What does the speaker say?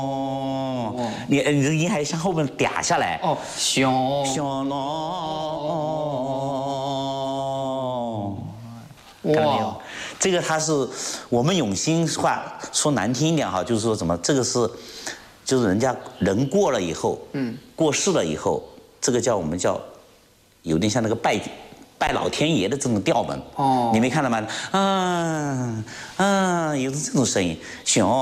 你这个音还向后面嗲下来。 哦，小小龙，看到没有？这个它是我们永兴话说难听一点哈，就是说什么？这个是，就是人家人过了以后，过世了以后，这个我们叫，有点像那个拜老天爷的这种调门。哦，你没看到吗？有这种声音，小。